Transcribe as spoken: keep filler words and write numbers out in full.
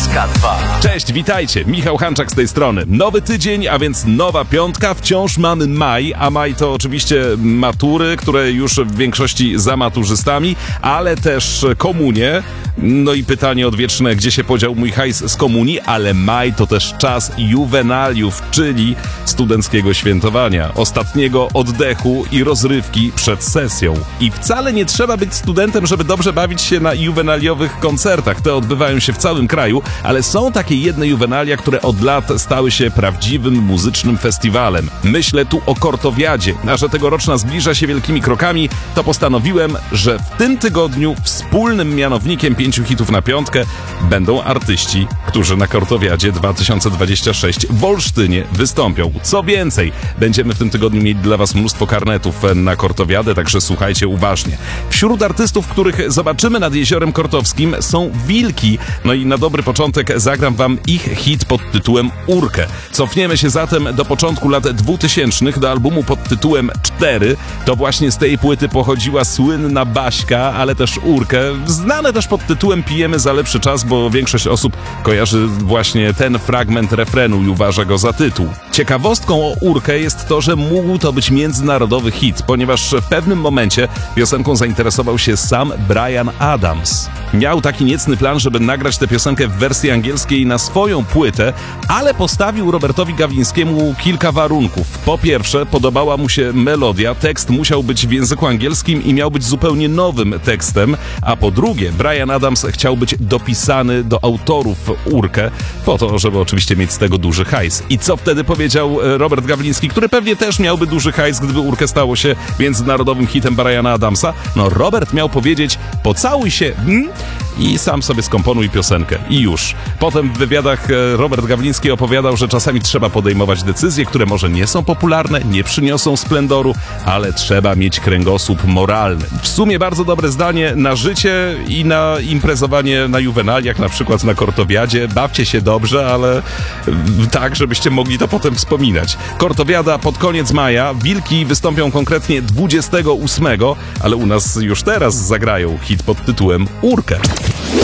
Piątka dwa. Cześć, witajcie, Michał Hanczak z tej strony. Nowy tydzień, a więc nowa piątka, wciąż mamy maj, a maj to oczywiście matury, które już w większości za maturzystami, ale też komunie. No i pytanie odwieczne, gdzie się podział mój hajs z komunii, ale maj to też czas juwenaliów, czyli studenckiego świętowania, ostatniego oddechu i rozrywki przed sesją. I wcale nie trzeba być studentem, żeby dobrze bawić się na juwenaliowych koncertach. Te odbywają się w całym kraju, ale są takie jedne juwenalia, które od lat stały się prawdziwym muzycznym festiwalem. Myślę tu o Kortowiadzie, a że tegoroczna zbliża się wielkimi krokami, to postanowiłem, że w tym tygodniu wspólnym mianownikiem pięciu hitów na piątkę będą artyści, którzy na Kortowiadzie dwa tysiące dwudziestym szóstym w Olsztynie wystąpią. Co więcej, będziemy w tym tygodniu mieli dla Was mnóstwo karnetów na Kortowiadę, także słuchajcie uważnie. Wśród artystów, których zobaczymy nad Jeziorem Kortowskim, są Wilki. No i na dobry początek zagram Wam ich hit pod tytułem Urkę. Cofniemy się zatem do początku lat dwutysięcznych, do albumu pod tytułem cztery. To właśnie z tej płyty pochodziła słynna Baśka, ale też Urkę. Znane też pod tytułem Pijemy za lepszy czas, bo większość osób kojarzy właśnie ten fragment refrenu i uważa go za tytuł. Ciekawostką o Urkę jest to, że mógł to być międzynarodowy hit, ponieważ w pewnym momencie piosenką zainteresował się sam Bryan Adams. Miał taki niecny plan, żeby nagrać tę piosenkę w wersji angielskiej na swoją płytę, ale postawił Robertowi Gawlińskiemu kilka warunków. Po pierwsze, podobała mu się melodia, tekst musiał być w języku angielskim i miał być zupełnie nowym tekstem, a po drugie, Bryan Adams chciał być dopisany do autorów Urkę, po to, żeby oczywiście mieć z tego duży hajs. I co wtedy powiedział Robert Gawliński, który pewnie też miałby duży hajs, gdyby Urkę stało się międzynarodowym hitem Bryana Adamsa? No, Robert miał powiedzieć: pocałuj się hmm? i sam sobie skomponuj piosenkę. I już. Potem w wywiadach Robert Gawliński opowiadał, że czasami trzeba podejmować decyzje, które może nie są popularne, nie przyniosą splendoru, ale trzeba mieć kręgosłup moralny. W sumie bardzo dobre zdanie na życie i na imprezowanie na juwenaliach, na przykład na Kortowiadzie. Bawcie się dobrze, ale tak, żebyście mogli to potem wspominać. Kortowiada pod koniec maja, Wilki wystąpią konkretnie dwudziestego ósmego, ale u nas już teraz zagrają hit pod tytułem Urkę.